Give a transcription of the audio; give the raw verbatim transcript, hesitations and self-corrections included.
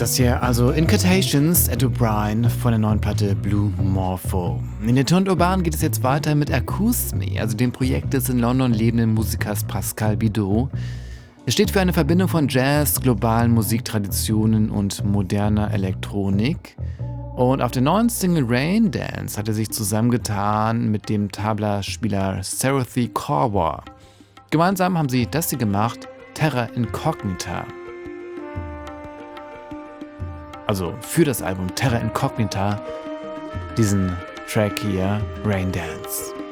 Das hier also Incantations Ed O'Brien von der neuen Platte Blue Morpho. In der Turned Urban geht es jetzt weiter mit Acousme, also dem Projekt des in London lebenden Musikers Pascal Bidot. Es steht für eine Verbindung von Jazz, globalen Musiktraditionen und moderner Elektronik. Und auf der neuen Single Rain Dance hat er sich zusammengetan mit dem Tabla-Spieler Sarathy Korwar. Gemeinsam haben sie das hier gemacht, Terra Incognita. Also für das Album Terra Incognita, diesen Track hier, Rain Dance.